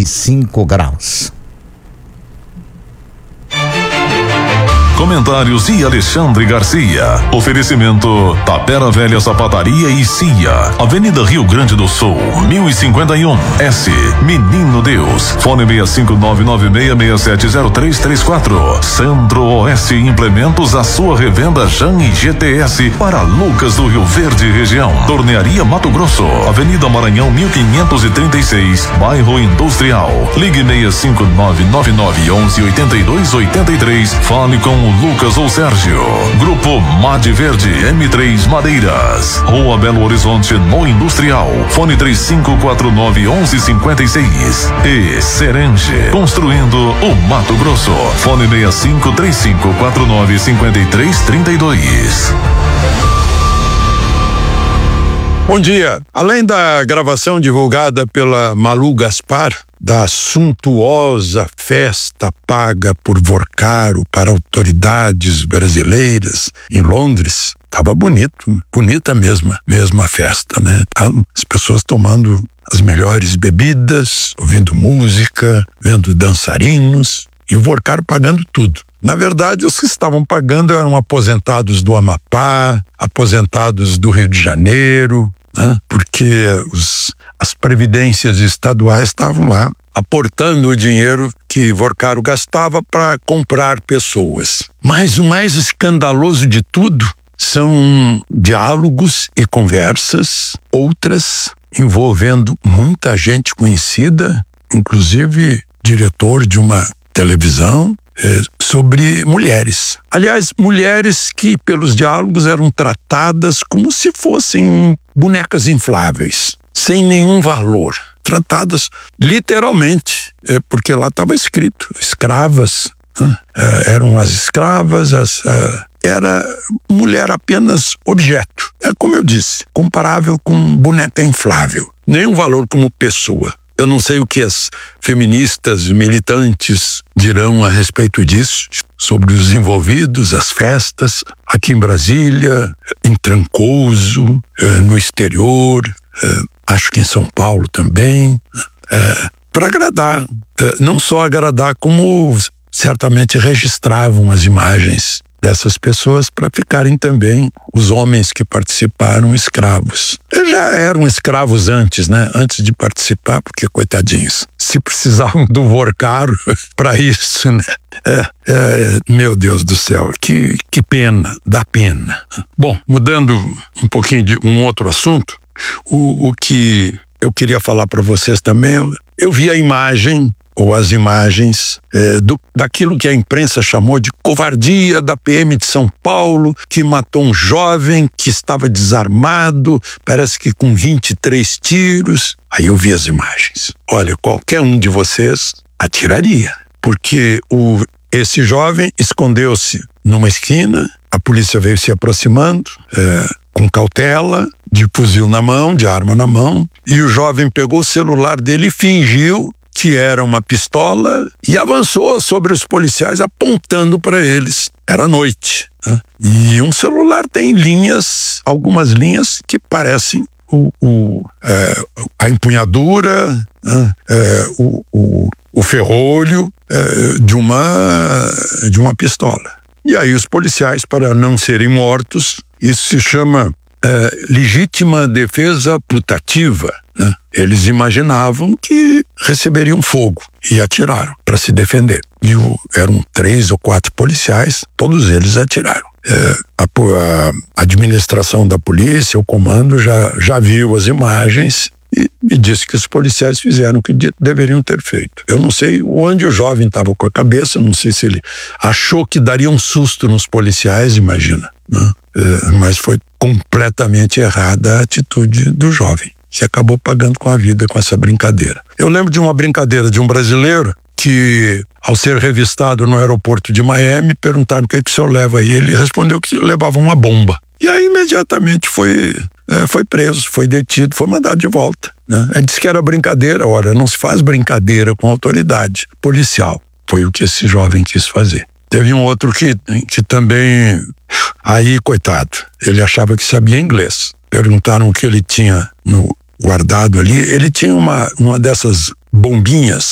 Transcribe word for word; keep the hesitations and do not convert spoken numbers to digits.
e cinco graus. Comentários de Alexandre Garcia. Oferecimento Tapera Velha Sapataria e Cia. Avenida Rio Grande do Sul, mil e cinquenta e um. S. Menino Deus. Fone seis cinco nove nove seis seis sete zero três três quatro. Centro-Oeste Implementos, a sua revenda Jan e G T S para Lucas do Rio Verde região. Tornearia Mato Grosso. Avenida Maranhão mil quinhentos e trinta e seis, Bairro Industrial. Ligue seis cinco nove nove nove onze oitenta e dois oitenta e três. Fale com o Lucas ou Sérgio. Grupo Made Verde M três Madeiras. Rua Belo Horizonte no Industrial. Fone três cinco quatro nove onze cinquenta e seis. E Serenge. Construindo o Mato Grosso. Fone seis cinco três cinco quatro nove cinco três três dois. Bom dia. Além da gravação divulgada pela Malu Gaspar, da suntuosa festa paga por Vorcaro para autoridades brasileiras em Londres, tava bonito, bonita mesmo, mesmo a festa, né? As pessoas tomando as melhores bebidas, ouvindo música, vendo dançarinos e o Vorcaro pagando tudo. Na verdade, os que estavam pagando eram aposentados do Amapá, aposentados do Rio de Janeiro, né? Porque os, as previdências estaduais estavam lá aportando o dinheiro que Vorcaro gastava para comprar pessoas. Mas o mais escandaloso de tudo são diálogos e conversas, outras envolvendo muita gente conhecida, inclusive diretor de uma televisão, é, sobre mulheres. Aliás, mulheres que pelos diálogos eram tratadas como se fossem bonecas infláveis, sem nenhum valor. Tratadas literalmente, é, porque lá estava escrito, escravas, né? é, eram as escravas, as, é, era mulher apenas objeto. É como eu disse, comparável com boneca inflável. Nenhum valor como pessoa. Eu não sei o que as feministas militantes dirão a respeito disso, sobre os envolvidos, as festas, aqui em Brasília, em Trancoso, no exterior, acho que em São Paulo também, para agradar, não só agradar, como certamente registravam as imagens dessas pessoas para ficarem também os homens que participaram escravos. Eles já eram escravos antes, né? Antes de participar, porque, coitadinhos, se precisavam do Vorcaro para isso, né? É, é, meu Deus do céu, que, que pena, dá pena. Bom, mudando um pouquinho de um outro assunto, o, o que eu queria falar para vocês também, eu, eu vi a imagem ou as imagens é, do, daquilo que a imprensa chamou de covardia da P M de São Paulo, que matou um jovem que estava desarmado, parece que com vinte e três tiros. Aí eu vi as imagens. Olha, qualquer um de vocês atiraria, porque o, esse jovem escondeu-se numa esquina, a polícia veio se aproximando, é, com cautela, de fuzil na mão, de arma na mão, e o jovem pegou o celular dele e fingiu que era uma pistola e avançou sobre os policiais apontando para eles. Era noite, né? E um celular tem linhas, algumas linhas que parecem o, o, é, a empunhadura, né? é, o, o, o ferrolho é, de, uma, de uma pistola. E aí os policiais, para não serem mortos, isso se chama é, legítima defesa putativa, né? Eles imaginavam que receberiam fogo e atiraram para se defender. E o, eram três ou quatro policiais, todos eles atiraram. É, a, a administração da polícia, o comando, já, já viu as imagens e, e disse que os policiais fizeram o que de, deveriam ter feito. Eu não sei onde o jovem estava com a cabeça, não sei se ele achou que daria um susto nos policiais, imagina, né? É, mas foi completamente errada a atitude do jovem, que acabou pagando com a vida com essa brincadeira. Eu lembro de uma brincadeira de um brasileiro que, ao ser revistado no aeroporto de Miami, perguntaram o que, é que o senhor leva aí. Ele respondeu que levava uma bomba. E aí, imediatamente, foi, é, foi preso, foi detido, foi mandado de volta, né? Ele disse que era brincadeira. Ora, não se faz brincadeira com autoridade policial. Foi o que esse jovem quis fazer. Teve um outro que, que também... Aí, coitado, ele achava que sabia inglês. Perguntaram o que ele tinha no guardado ali. Ele tinha uma, uma dessas bombinhas